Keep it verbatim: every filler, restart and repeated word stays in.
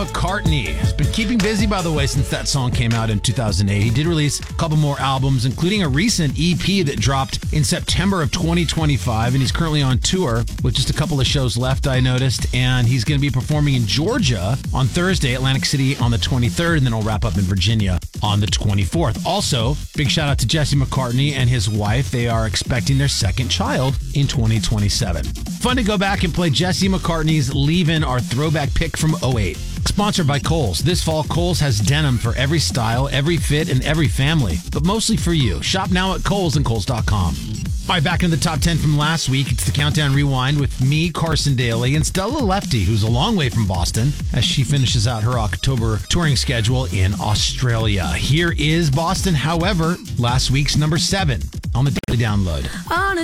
McCartney has been keeping busy, by the way, since that song came out in two thousand eight. He did release a couple more albums, including a recent E P that dropped in September of twenty twenty-five, and he's currently on tour with just a couple of shows left, I noticed, and he's going to be performing in Georgia on Thursday, Atlantic City on the twenty-third, and then he'll wrap up in Virginia on the twenty-fourth. Also, big shout out to Jesse McCartney and his wife. They are expecting their second child in twenty twenty-seven. Fun to go back and play Jesse McCartney's Leavin', our throwback pick from oh eight. Sponsored by Kohl's. This fall, Kohl's has denim for every style, every fit, and every family, but mostly for you. Shop now at Kohl's and Kohl's dot com. All right, back into the top ten from last week. It's the Countdown Rewind with me, Carson Daly, and Stella Lefty, who's a long way from Boston, as she finishes out her October touring schedule in Australia. Here is Boston, however, last week's number seven on the Daily Download. On a